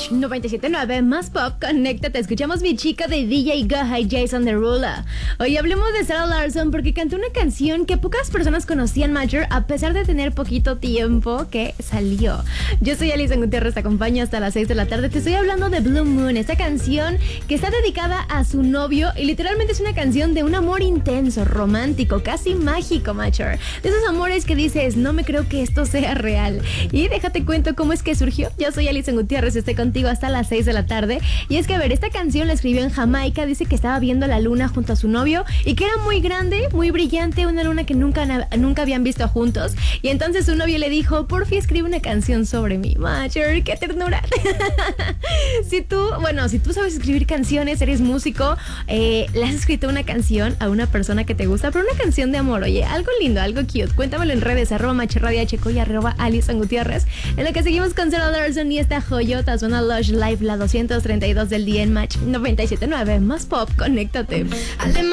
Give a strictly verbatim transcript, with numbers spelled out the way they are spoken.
Match noventa y siete punto nueve más pop, conéctate. Escuchamos Mi Chica de D J Gaha y Jason Derulo. Hoy hablemos de Sarah Larsson porque cantó una canción que pocas personas conocían, Matcher, a pesar de tener poquito tiempo que salió. Yo soy Alison Gutiérrez, te acompaño hasta las seis de la tarde. Te estoy hablando de Blue Moon, esta canción que está dedicada a su novio y literalmente es una canción de un amor intenso, romántico, casi mágico, Matcher. De esos amores que dices, no me creo que esto sea real. Y déjate cuento cómo es que surgió. Yo soy Alison Gutiérrez, estoy contigo hasta las seis de la tarde. Y es que, a ver, esta canción la escribió en Jamaica. Dice que estaba viendo la luna junto a su novio y que era muy grande, muy brillante, una luna que nunca, nunca habían visto juntos. Y entonces su novio le dijo, porfi, escribe una canción sobre mí. Matcher, qué ternura. Si tú, bueno, si tú sabes escribir canciones, eres músico, eh, le has escrito una canción a una persona que te gusta, pero una canción de amor, oye, algo lindo, algo cute. Cuéntamelo en redes, arroba macherradiacheco y arroba Alison Gutiérrez. En lo que seguimos con Sarah Larsson y esta joyota suena Lush Live, la doscientos treinta y dos del día en Match noventa y siete punto nueve más pop, conéctate.